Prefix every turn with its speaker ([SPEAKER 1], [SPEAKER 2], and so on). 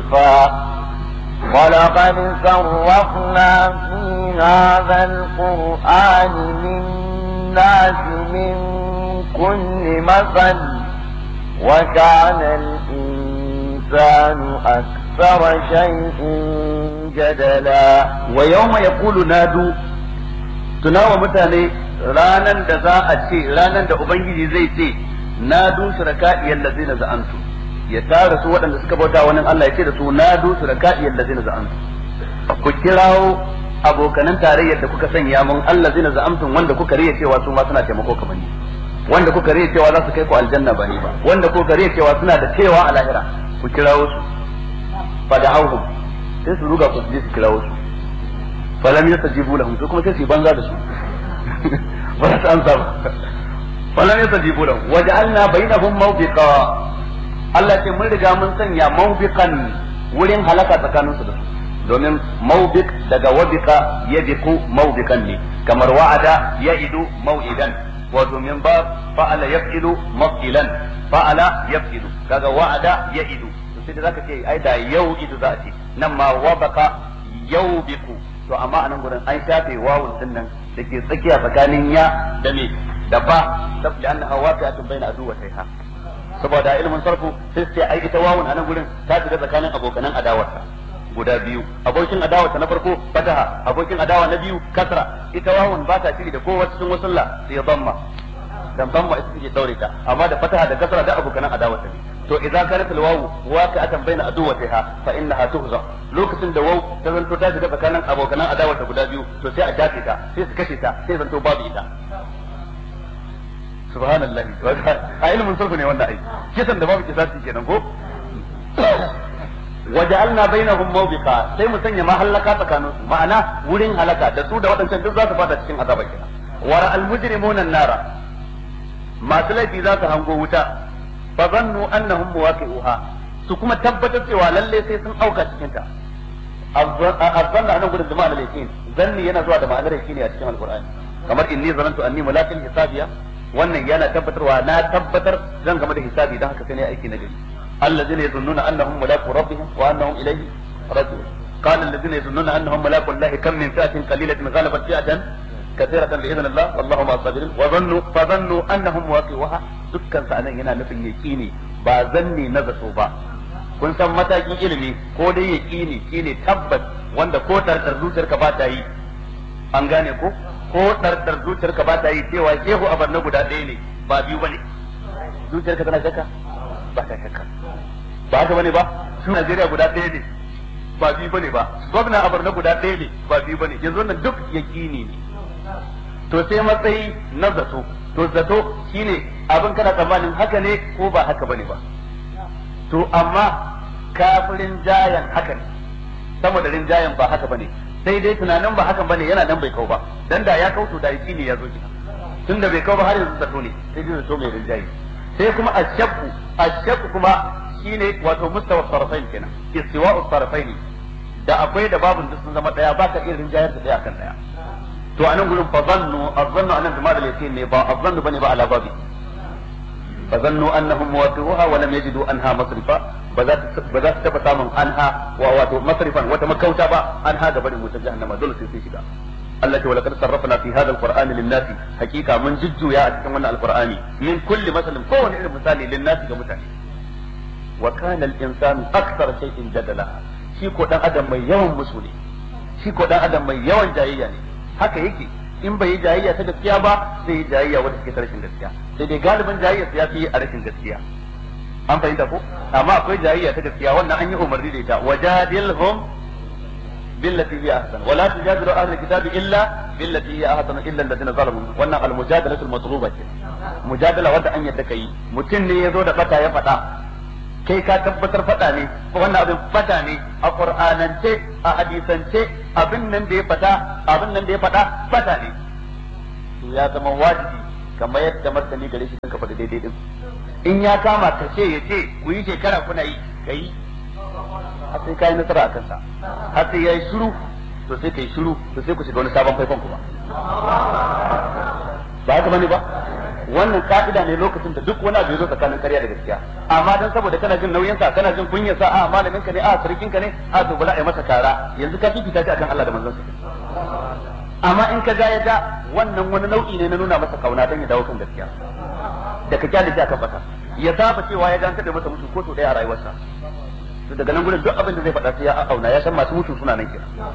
[SPEAKER 1] مصرفا ولقد صرفنا في هذا القرآن للناس من كل مثل وكان الإنسان أكثر شيء جدلا.
[SPEAKER 2] ويوم يقول نادوا tunawa mutane ranan da za a ce ranan da ubangiji zai ce nadu shuraka'i allazina za'antu ya tara su waɗanda suka bauta wani Allah ya ce da su nadu shuraka'i allazina za'antu ku kirawo abokanan tarayyar da kuka sanya mun allazina za'amtum wanda kuka riya cewa su ma suna taimako kamar ni wanda kuka riya cewa za su kai ku aljanna ba ni ba wanda kuka riya cewa suna da cewa a lahira ku kirawo su fada'awhum sai su ruga ku je su kirawo su falam yastajibu lahum to kuma sai su banza da su ba su amsa ba falam yastajibu lahum waja'alna bainahum mawbiqa Allah ce mun riga mun sanya mawbiqan wurin halaka tsakanin su da su domin mawbiq daga wabiqa yabiqu mawbiqan ne kamar wa'ada ya'idu maw'idan wa domin ba fa'ala yaf'ilu maf'ilan fa'ala yaf'ilu kaga wa'ada ya'idu to sai da zaka ce ai da yau'idu za a ce nan ma wabaqa yawbiqu to amma anan gurin an shafe wawun din nan dake tsakiya tsakanin ya da me da ba saboda annaha waqi'atun baina adu wa sayha saboda ilmin sarfu sai ai ita wawun anan gurin ta shiga tsakanin abokanan adawarsa guda biyu abokin adawarsa na farko fataha abokin adawa na biyu kasra ita wawun ba ta shiri da kowa cikin wasulla sai damma dan damma ita take daure ta amma da fataha da kasra da abokanan adawarsa ne to idan kanat alwawu waqi'atan baina aduwatiha fa innaha tuhza lokacin da waw ta zanto ta shiga tsakanin abokanan adawarta guda biyu to sai a dace ta sai su kashe ta sai zanto babu ita subhanallahi a ilmin sulhu ne wanda ai kisan da babu kisasi kenan ko waja'alna bainahum mawbiqa sai mu sanya mahallaka tsakanin su ma'ana wurin halaka da su da wadancan duk za su fada cikin azaba kenan wara almujrimuna an-nara masu laifi za su hango wuta fa zannu annahum muwaqi'uha su kuma tabbatar cewa lalle sai sun auka cikin ta azzanna anan gurin da ma'anar yaqin zanni yana zuwa da ma'anar yaqini a cikin alqur'ani kamar inni zanantu anni mulaqin hisabiya wannan yana tabbatarwa na tabbatar zan game da hisabi dan haka sai ne aiki na gari الذين يظنون انهم ملاقو ربهم وانهم اليه راجعون قال الذين يظنون انهم ملاقو الله كم من فئة قليلة غلبت فئة كثيرة باذن الله والله مع الصابرين فظنوا انهم مواقعوها dukkan sa nan yana nufin yaqini ba zanni na zato ba kun san matakin ilimi ko dai yaqini shine tabbas wanda ko tartar zuciyarka ba ta yi an gane ko tartar zuciyarka ba ta yi cewa shehu abarna guda ɗaya ne ba biyu bane zuciyarka tana shakka ba ta shakka ba haka bane ba su Najeriya guda ɗaya ne ba biyu bane ba gwamna a Borno guda ɗaya ne ba biyu bane yanzu wannan duk yakini ne to sai matsayi na zato to zato shine abin kana tsammanin haka ne ko ba haka bane ba to amma kafirin jayan haka ne sama da rinjayan ba haka bane sai dai tunanin ba haka bane yana nan bai kau ba dan da ya kauto da yakini ya zo kina tunda bai kau ba har yanzu zato ne sai dai zato mai rinjayi sai kuma ashakku kuma shine wato mustawa sarfain kenan istiwa'u sarfain da akwai da babun duk sun zama daya baka iya rinjayar da daya kan daya to anan gurin fa zannu azannu anan da madal yakin ne ba azannu bane ba ala babi fa zannu annahum muwaqi'uha wa lam yajidu anha masrifa ba za su taba samun anha wa wato masrifan wata makauta ba anha gaba da mutar jahannama dole sai shiga Allah ta walakar sarrafna fi hadha alqur'ani lin-nasi hakika mun jujjuya a cikin wannan alqur'ani min kulli masalin kowane irin misali lin-nasi ga mutane wa kana al-insanu akthar shay'in jadala shi ko dan adam mai yawan musu ne shi ko dan adam mai yawan jayayya ne haka yake in bai yi jayayya ta gaskiya ba sai yi jayayya wanda take ta rashin gaskiya sai dai galibin jayayya ya fi a rashin gaskiya an fahimta ko amma akwai jayayya ta gaskiya wannan an yi umarni da ita wajadilhum بالتي هي احسن ولا تجادلوا اهل الكتاب الا بالتي هي احسن الا الذين ظلموا wannan almujadalatu almatluba ce mujadala wanda an yadda kai mutum ne yazo da fata ya fada kai ka tabbatar fada ne ko wannan abin fata ne a qur'anance a hadisance abin nan da ya fada fata ne to ya zama wajibi kamar yadda martani gare shi ka faɗi daidai din in ya kama ka ce ya ce ku yi shekara kuna yi kai har sai kai nasara akan sa har sai yayi shiru to sai kai shiru to sai ku shiga wani sabon faifan kuma ba haka bane ba wannan ka'ida ne lokacin da duk wani abu ya zo tsakanin ƙarya da gaskiya amma dan saboda kana jin nauyin sa kana jin kunyar sa a malamin ka ne a sarkin ka ne a to bala ai masa kara yanzu ka fifita shi akan Allah da manzon sa amma in ka ga ya ga wannan wani nau'i ne na nuna masa kauna dan ya dawo kan gaskiya da ka kyale shi akan fata ya saba cewa ya ganta da masa mutu ko to daya a rayuwarsa to daga nan gurin duk abin da zai faɗa sai ya auna ya san masu mutu suna nan kira